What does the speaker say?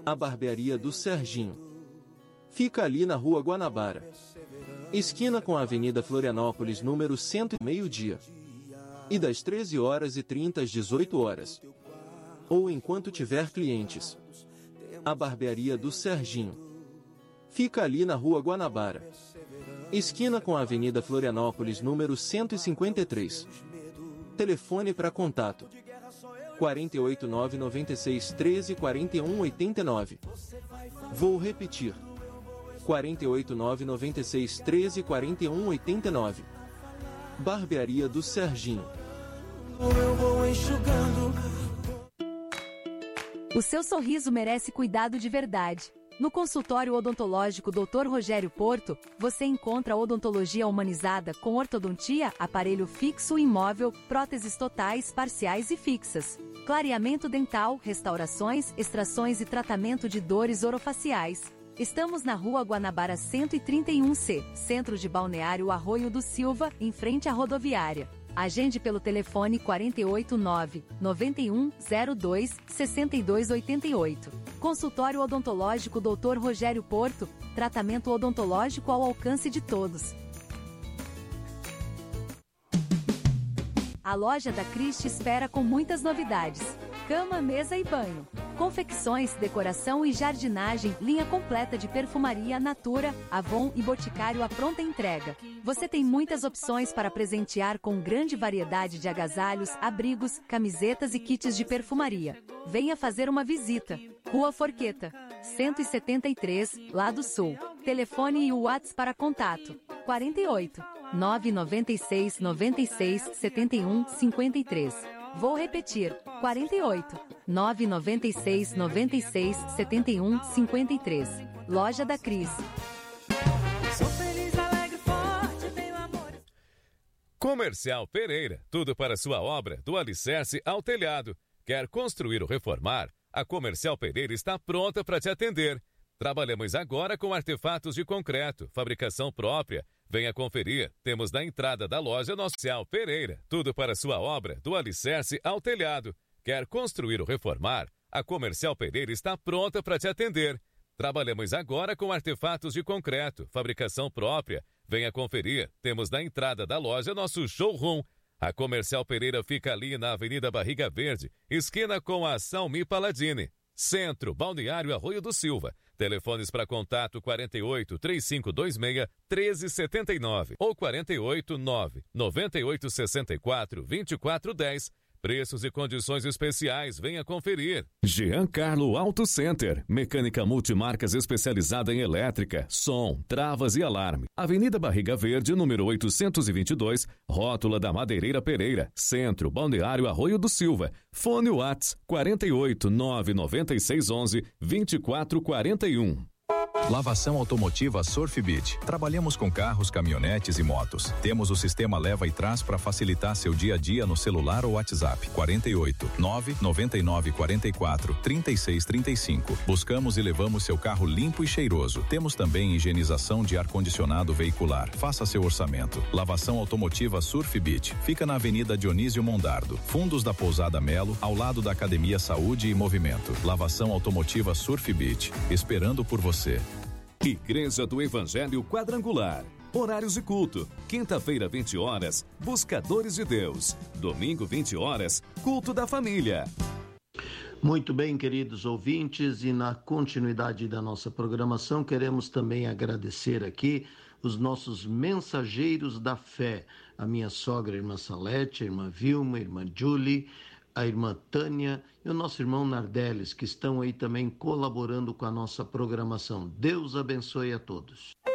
A barbearia do Serginho fica ali na Rua Guanabara, esquina com a Avenida Florianópolis, número 100, meio-dia. E das 13h30 às 18h. Ou enquanto tiver clientes. A barbearia do Serginho fica ali na Rua Guanabara, esquina com a Avenida Florianópolis, número 153. Telefone para contato: 48996 13 41 89. Vou repetir: 48996 13 41 89. Barbearia do Serginho. O seu sorriso merece cuidado de verdade. No consultório odontológico Dr. Rogério Porto, você encontra odontologia humanizada com ortodontia, aparelho fixo e imóvel, próteses totais, parciais e fixas, clareamento dental, restaurações, extrações e tratamento de dores orofaciais. Estamos na Rua Guanabara 131C, centro de Balneário Arroio do Silva, em frente à rodoviária. Agende pelo telefone 489-9102-6288. Consultório odontológico Dr. Rogério Porto, tratamento odontológico ao alcance de todos. A loja da Christie espera com muitas novidades: cama, mesa e banho, confecções, decoração e jardinagem, linha completa de perfumaria Natura, Avon e Boticário à pronta entrega. Você tem muitas opções para presentear com grande variedade de agasalhos, abrigos, camisetas e kits de perfumaria. Venha fazer uma visita. Rua Forqueta, 173, Lado Sul. Telefone e WhatsApp para contato: 48 996 96 71 53. Vou repetir: 48 996 96 71 53. Loja da Cris. Sou feliz, alegre, forte, tenho amor. Comercial Pereira, tudo para sua obra, do alicerce ao telhado. Quer construir ou reformar? A Comercial Pereira está pronta para te atender. Trabalhamos agora com artefatos de concreto, fabricação própria. Venha conferir. Temos na entrada da loja Comercial Pereira. Tudo para sua obra, do alicerce ao telhado. Quer construir ou reformar? A Comercial Pereira está pronta para te atender. Trabalhamos agora com artefatos de concreto, fabricação própria. Venha conferir. Temos na entrada da loja nosso showroom. A Comercial Pereira fica ali na Avenida Barriga Verde, esquina com a Salmi Paladini. Centro, Balneário Arroio do Silva. Telefones para contato 48 3526 1379 ou 48 9 98 64 2410. Preços e condições especiais, venha conferir. Giancarlo Auto Center, mecânica multimarcas especializada em elétrica, som, travas e alarme. Avenida Barriga Verde, número 822, Rótula da Madeireira Pereira, Centro, Balneário Arroio do Silva. Fone Whats 48 996 11 2441. Lavação automotiva Surfbit. Trabalhamos com carros, caminhonetes e motos. Temos o sistema leva e traz para facilitar seu dia a dia no celular ou WhatsApp. 48 999 44 36 35. Buscamos e levamos seu carro limpo e cheiroso. Temos também higienização de ar-condicionado veicular. Faça seu orçamento. Lavação automotiva Surfbit. Fica na Avenida Dionísio Mondardo, fundos da Pousada Melo, ao lado da Academia Saúde e Movimento. Lavação automotiva Surfbit. Esperando por você. Igreja do Evangelho Quadrangular. Horários de culto: quinta-feira 20 horas, Buscadores de Deus. Domingo 20 horas, Culto da Família. Muito bem, queridos ouvintes, e na continuidade da nossa programação, queremos também agradecer aqui os nossos mensageiros da fé, a minha sogra, a irmã Salete, a irmã Vilma, a irmã Julie, a irmã Tânia e o nosso irmão Nardeles, que estão aí também colaborando com a nossa programação. Deus abençoe a todos.